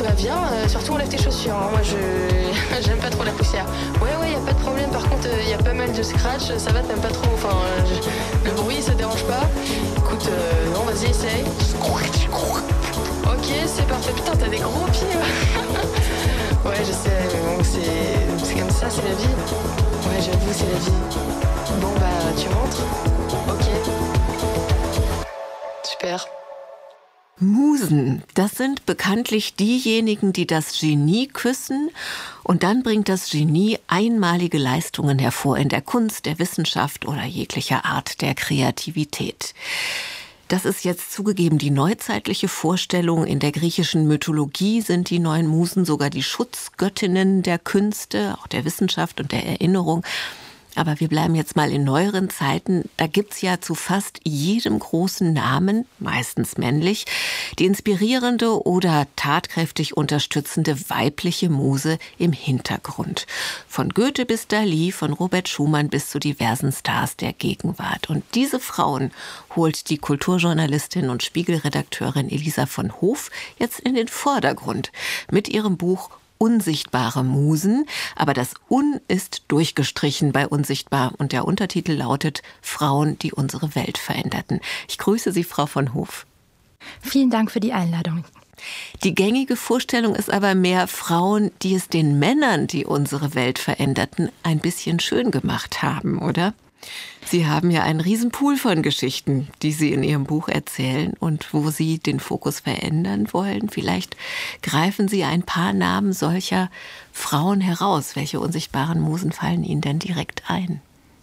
va bien, surtout enlève tes chaussures, hein. Moi j'aime pas trop la poussière. Ouais, y a pas de problème, par contre y a pas mal de scratch, ça va, t'aimes pas trop, enfin le bruit ça dérange pas. Écoute, non vas-y essaye. Ok, c'est parfait, putain t'as des gros pieds. Ouais je sais, mais bon c'est comme ça, c'est la vie. Ouais j'avoue c'est la vie. Bon bah tu rentres. Ok. Super. Musen, das sind bekanntlich diejenigen, die das Genie küssen und dann bringt das Genie einmalige Leistungen hervor in der Kunst, der Wissenschaft oder jeglicher Art der Kreativität. Das ist jetzt zugegeben die neuzeitliche Vorstellung. In der griechischen Mythologie sind die 9 Musen sogar die Schutzgöttinnen der Künste, auch der Wissenschaft und der Erinnerung. Aber wir bleiben jetzt mal in neueren Zeiten. Da gibt's ja zu fast jedem großen Namen, meistens männlich, die inspirierende oder tatkräftig unterstützende weibliche Muse im Hintergrund. Von Goethe bis Dalí, von Robert Schumann bis zu diversen Stars der Gegenwart. Und diese Frauen holt die Kulturjournalistin und Spiegelredakteurin Elisa von Hoof jetzt in den Vordergrund mit ihrem Buch Unsichtbare Musen, aber das Un ist durchgestrichen bei Unsichtbar und der Untertitel lautet Frauen, die unsere Welt veränderten. Ich grüße Sie, Frau von Hoof. Vielen Dank für die Einladung. Die gängige Vorstellung ist aber mehr Frauen, die es den Männern, die unsere Welt veränderten, ein bisschen schön gemacht haben, oder? Sie haben ja einen Riesenpool von Geschichten, die Sie in Ihrem Buch erzählen und wo Sie den Fokus verändern wollen. Vielleicht greifen Sie ein paar Namen solcher Frauen heraus. Welche unsichtbaren Musen fallen Ihnen denn direkt ein?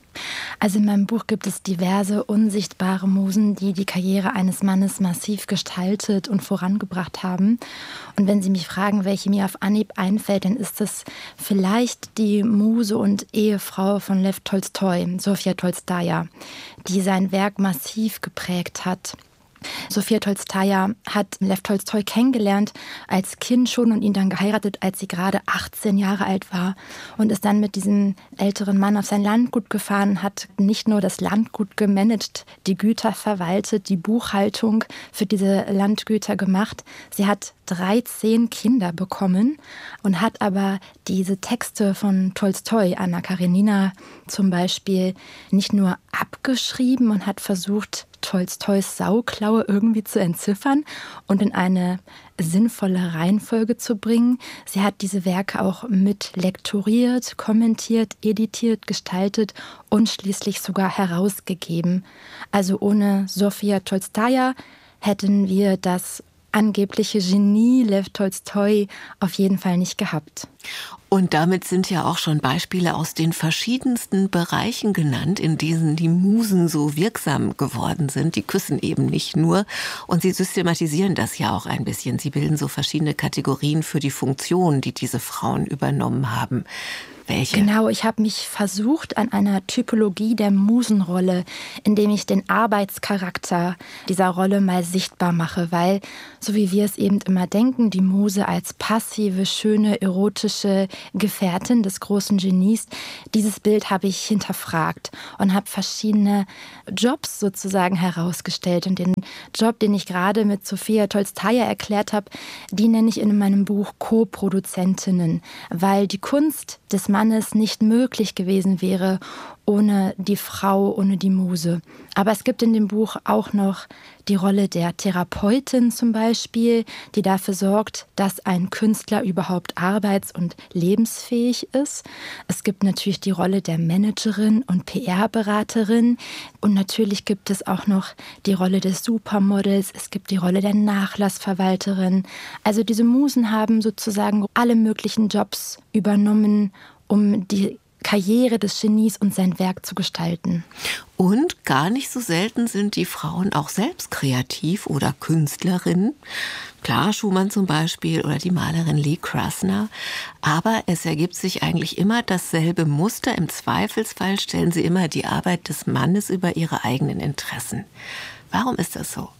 Also in meinem Buch gibt es diverse unsichtbare Musen, die die Karriere eines Mannes massiv gestaltet und vorangebracht haben. Und wenn Sie mich fragen, welche mir auf Anhieb einfällt, dann ist es vielleicht die Muse und Ehefrau von Lew Tolstoi, Sofia Tolstaja, die sein Werk massiv geprägt hat. Sofia Tolstaja hat Lew Tolstoi kennengelernt als Kind schon und ihn dann geheiratet, als sie gerade 18 Jahre alt war und ist dann mit diesem älteren Mann auf sein Landgut gefahren, hat nicht nur das Landgut gemanagt, die Güter verwaltet, die Buchhaltung für diese Landgüter gemacht. Sie hat 13 Kinder bekommen und hat aber diese Texte von Tolstoi, Anna Karenina zum Beispiel, nicht nur abgeschrieben und hat versucht, Tolstois Sauklaue irgendwie zu entziffern und in eine sinnvolle Reihenfolge zu bringen. Sie hat diese Werke auch mit lektoriert, kommentiert, editiert, gestaltet und schließlich sogar herausgegeben. Also ohne Sofia Tolstaja hätten wir das angebliche Genie Lew Tolstoi auf jeden Fall nicht gehabt. Und damit sind ja auch schon Beispiele aus den verschiedensten Bereichen genannt, in denen die Musen so wirksam geworden sind. Die küssen eben nicht nur. Und Sie systematisieren das ja auch ein bisschen. Sie bilden so verschiedene Kategorien für die Funktion, die diese Frauen übernommen haben. Welche? Genau, ich habe mich versucht an einer Typologie der Musenrolle, indem ich den Arbeitscharakter dieser Rolle mal sichtbar mache, weil, so wie wir es eben immer denken, die Muse als passive, schöne, erotische Gefährtin des großen Genies, dieses Bild habe ich hinterfragt und habe verschiedene Jobs sozusagen herausgestellt. Und den Job, den ich gerade mit Sofia Tolstaja erklärt habe, die nenne ich in meinem Buch Co-Produzentinnen, weil die Kunst des Mannes nicht möglich gewesen wäre ohne die Frau, ohne die Muse. Aber es gibt in dem Buch auch noch die Rolle der Therapeutin zum Beispiel, die dafür sorgt, dass ein Künstler überhaupt arbeits- und lebensfähig ist. Es gibt natürlich die Rolle der Managerin und PR-Beraterin. Und natürlich gibt es auch noch die Rolle des Supermodels. Es gibt die Rolle der Nachlassverwalterin. Also diese Musen haben sozusagen alle möglichen Jobs übernommen, um die Karriere des Genies und sein Werk zu gestalten. Und gar nicht so selten sind die Frauen auch selbst kreativ oder Künstlerinnen. Clara Schumann zum Beispiel oder die Malerin Lee Krasner. Aber es ergibt sich eigentlich immer dasselbe Muster. Im Zweifelsfall stellen sie immer die Arbeit des Mannes über ihre eigenen Interessen. Warum ist das so?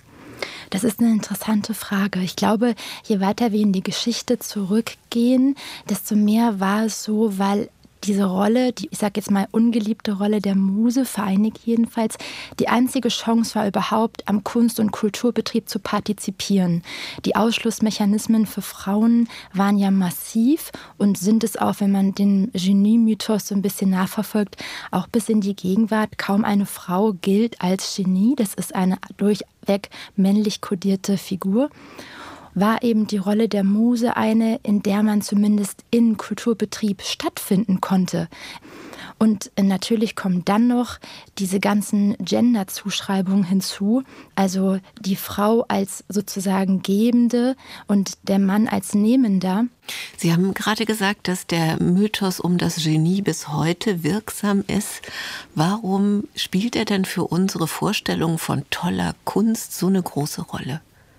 Das ist eine interessante Frage. Ich glaube, je weiter wir in die Geschichte zurückgehen, desto mehr war es so, weil diese Rolle, ich sage jetzt mal ungeliebte Rolle der Muse, vereinigt jedenfalls, die einzige Chance war überhaupt, am Kunst- und Kulturbetrieb zu partizipieren. Die Ausschlussmechanismen für Frauen waren ja massiv und sind es auch, wenn man den Genie-Mythos so ein bisschen nachverfolgt, auch bis in die Gegenwart. Kaum eine Frau gilt als Genie. Das ist eine durchweg männlich kodierte Figur. War eben die Rolle der Muse eine, in der man zumindest in Kulturbetrieb stattfinden konnte. Und natürlich kommen dann noch diese ganzen Gender-Zuschreibungen hinzu, also die Frau als sozusagen Gebende und der Mann als Nehmender. Sie haben gerade gesagt, dass der Mythos um das Genie bis heute wirksam ist. Warum spielt er denn für unsere Vorstellung von toller Kunst so eine große Rolle?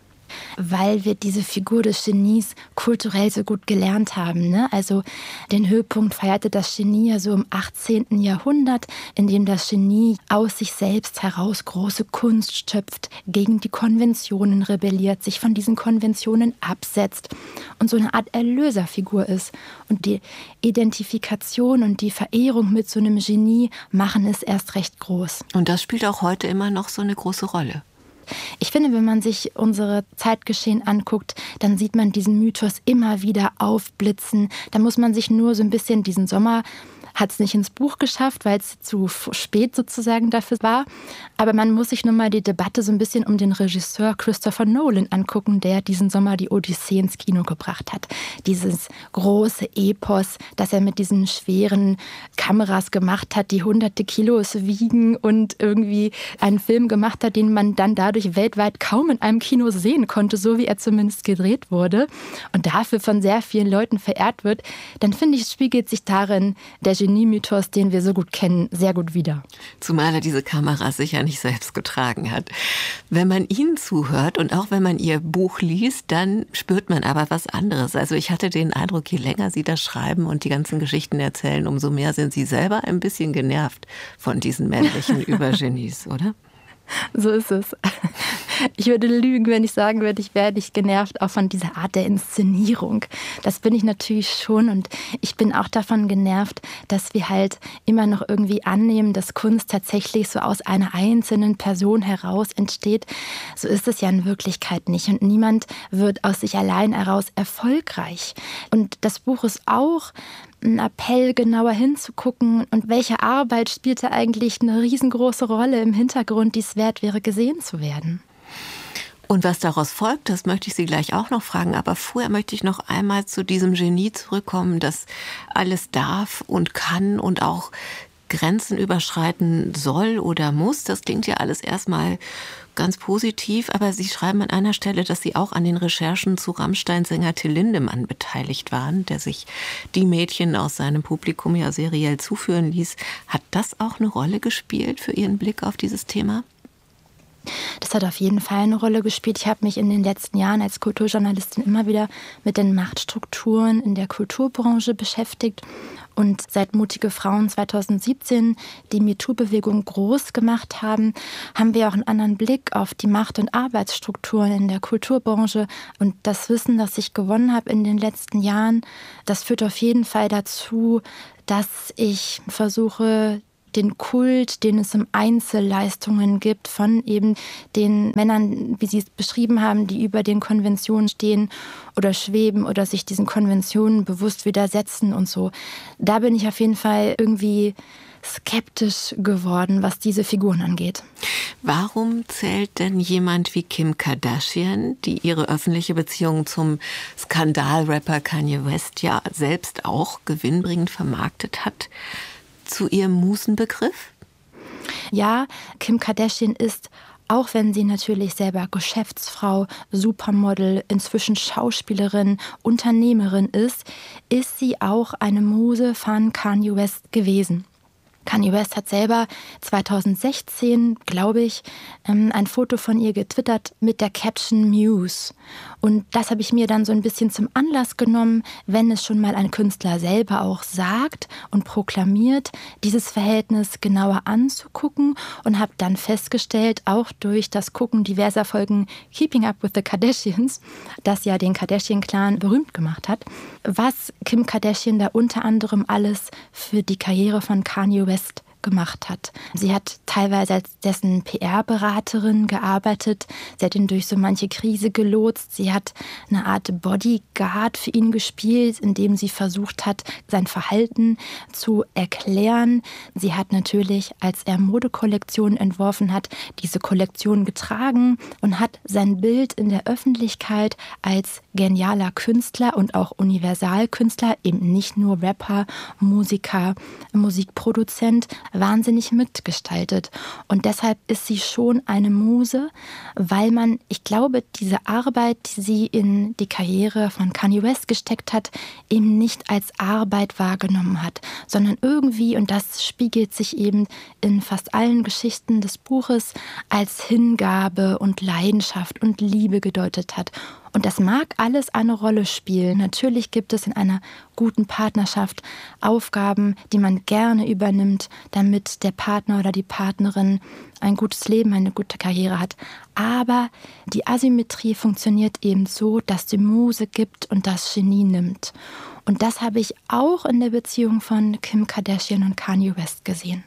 Weil wir diese Figur des Genies kulturell so gut gelernt haben, ne? Also den Höhepunkt feierte das Genie ja so im 18. Jahrhundert, in dem das Genie aus sich selbst heraus große Kunst schöpft, gegen die Konventionen rebelliert, sich von diesen Konventionen absetzt und so eine Art Erlöserfigur ist. Und die Identifikation und die Verehrung mit so einem Genie machen es erst recht groß. Und das spielt auch heute immer noch so eine große Rolle. Ich finde, wenn man sich unsere Zeitgeschehen anguckt, dann sieht man diesen Mythos immer wieder aufblitzen. Da muss man sich nur so ein bisschen diesen Sommer, hat es nicht ins Buch geschafft, weil es zu spät sozusagen dafür war. Aber man muss sich nur mal die Debatte so ein bisschen um den Regisseur Christopher Nolan angucken, der diesen Sommer die Odyssee ins Kino gebracht hat. Dieses große Epos, das er mit diesen schweren Kameras gemacht hat, die hunderte Kilos wiegen und irgendwie einen Film gemacht hat, den man dann dadurch weltweit kaum in einem Kino sehen konnte, so wie er zumindest gedreht wurde und dafür von sehr vielen Leuten verehrt wird, dann finde ich, es spiegelt sich darin der Genie-Mythos, den wir so gut kennen, sehr gut wider. Zumal er diese Kamera sicher nicht selbst getragen hat. Wenn man Ihnen zuhört und auch wenn man Ihr Buch liest, dann spürt man aber was anderes. Also ich hatte den Eindruck, je länger Sie das schreiben und die ganzen Geschichten erzählen, umso mehr sind Sie selber ein bisschen genervt von diesen männlichen Übergenies, oder? So ist es. Ich würde lügen, wenn ich sagen würde, ich wäre nicht genervt auch von dieser Art der Inszenierung. Das bin ich natürlich schon und ich bin auch davon genervt, dass wir halt immer noch irgendwie annehmen, dass Kunst tatsächlich so aus einer einzelnen Person heraus entsteht. So ist es ja in Wirklichkeit nicht und niemand wird aus sich allein heraus erfolgreich. Und das Buch ist auch ein Appell, genauer hinzugucken und welche Arbeit spielte eigentlich eine riesengroße Rolle im Hintergrund, die es wert wäre, gesehen zu werden. Und was daraus folgt, das möchte ich Sie gleich auch noch fragen. Aber vorher möchte ich noch einmal zu diesem Genie zurückkommen, das alles darf und kann und auch Grenzen überschreiten soll oder muss. Das klingt ja alles erstmal ganz positiv, aber Sie schreiben an einer Stelle, dass Sie auch an den Recherchen zu Rammstein-Sänger Till Lindemann beteiligt waren, der sich die Mädchen aus seinem Publikum ja seriell zuführen ließ. Hat das auch eine Rolle gespielt für Ihren Blick auf dieses Thema? Das hat auf jeden Fall eine Rolle gespielt. Ich habe mich in den letzten Jahren als Kulturjournalistin immer wieder mit den Machtstrukturen in der Kulturbranche beschäftigt. Und seit Mutige Frauen 2017 die MeToo-Bewegung groß gemacht haben, haben wir auch einen anderen Blick auf die Macht- und Arbeitsstrukturen in der Kulturbranche. Und das Wissen, das ich gewonnen habe in den letzten Jahren, das führt auf jeden Fall dazu, dass ich versuche, den Kult, den es um Einzelleistungen gibt, von eben den Männern, wie Sie es beschrieben haben, die über den Konventionen stehen oder schweben oder sich diesen Konventionen bewusst widersetzen und so. Da bin ich auf jeden Fall irgendwie skeptisch geworden, was diese Figuren angeht. Warum zählt denn jemand wie Kim Kardashian, die ihre öffentliche Beziehung zum Skandalrapper Kanye West ja selbst auch gewinnbringend vermarktet hat, zu Ihrem Musenbegriff? Ja, Kim Kardashian ist, auch wenn sie natürlich selber Geschäftsfrau, Supermodel, inzwischen Schauspielerin, Unternehmerin ist sie auch eine Muse von Kanye West gewesen. Kanye West hat selber 2016, glaube ich, ein Foto von ihr getwittert mit der Caption Muse. Und das habe ich mir dann so ein bisschen zum Anlass genommen, wenn es schon mal ein Künstler selber auch sagt und proklamiert, dieses Verhältnis genauer anzugucken und habe dann festgestellt, auch durch das Gucken diverser Folgen Keeping Up with the Kardashians, das ja den Kardashian-Clan berühmt gemacht hat, was Kim Kardashian da unter anderem alles für die Karriere von Kanye West gemacht hat. Sie hat teilweise als dessen PR-Beraterin gearbeitet. Sie hat ihn durch so manche Krise gelotst. Sie hat eine Art Bodyguard für ihn gespielt, indem sie versucht hat, sein Verhalten zu erklären. Sie hat natürlich, als er Modekollektionen entworfen hat, diese Kollektion getragen und hat sein Bild in der Öffentlichkeit als genialer Künstler und auch Universalkünstler, eben nicht nur Rapper, Musiker, Musikproduzent, wahnsinnig mitgestaltet. Und deshalb ist sie schon eine Muse, weil man, ich glaube, diese Arbeit, die sie in die Karriere von Kanye West gesteckt hat, eben nicht als Arbeit wahrgenommen hat, sondern irgendwie, und das spiegelt sich eben in fast allen Geschichten des Buches, als Hingabe und Leidenschaft und Liebe gedeutet hat. Und das mag alles eine Rolle spielen. Natürlich gibt es in einer guten Partnerschaft Aufgaben, die man gerne übernimmt, damit der Partner oder die Partnerin ein gutes Leben, eine gute Karriere hat. Aber die Asymmetrie funktioniert eben so, dass die Muse gibt und das Genie nimmt. Und das habe ich auch in der Beziehung von Kim Kardashian und Kanye West gesehen.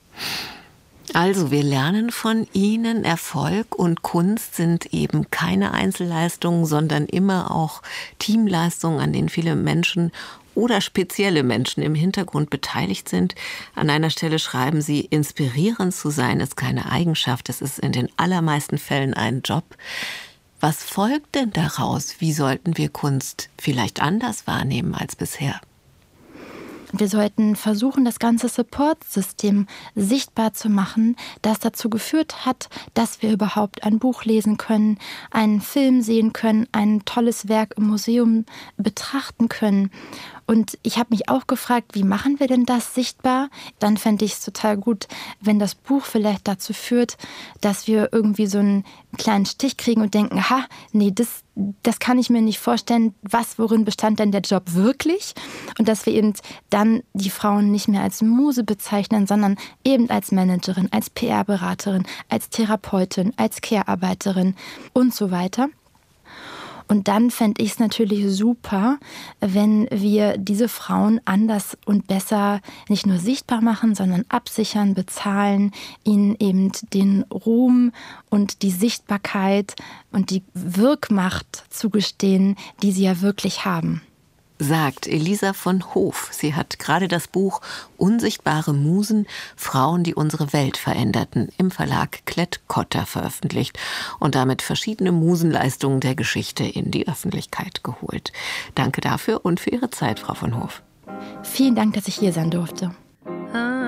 Also wir lernen von Ihnen, Erfolg und Kunst sind eben keine Einzelleistungen, sondern immer auch Teamleistungen, an denen viele Menschen oder spezielle Menschen im Hintergrund beteiligt sind. An einer Stelle schreiben Sie, inspirierend zu sein ist keine Eigenschaft, es ist in den allermeisten Fällen ein Job. Was folgt denn daraus? Wie sollten wir Kunst vielleicht anders wahrnehmen als bisher? Wir sollten versuchen, das ganze Support-System sichtbar zu machen, das dazu geführt hat, dass wir überhaupt ein Buch lesen können, einen Film sehen können, ein tolles Werk im Museum betrachten können. Und ich habe mich auch gefragt, wie machen wir denn das sichtbar? Dann fände ich es total gut, wenn das Buch vielleicht dazu führt, dass wir irgendwie so einen kleinen Stich kriegen und denken, nee, das kann ich mir nicht vorstellen, worin bestand denn der Job wirklich? Und dass wir eben dann die Frauen nicht mehr als Muse bezeichnen, sondern eben als Managerin, als PR-Beraterin, als Therapeutin, als Care-Arbeiterin und so weiter. Und dann fände ich es natürlich super, wenn wir diese Frauen anders und besser nicht nur sichtbar machen, sondern absichern, bezahlen, ihnen eben den Ruhm und die Sichtbarkeit und die Wirkmacht zugestehen, die sie ja wirklich haben. Sagt Elisa von Hoof. Sie hat gerade das Buch Unsichtbare Musen, Frauen, die unsere Welt veränderten, im Verlag Klett-Cotta veröffentlicht und damit verschiedene Musenleistungen der Geschichte in die Öffentlichkeit geholt. Danke dafür und für Ihre Zeit, Frau von Hoof. Vielen Dank, dass ich hier sein durfte.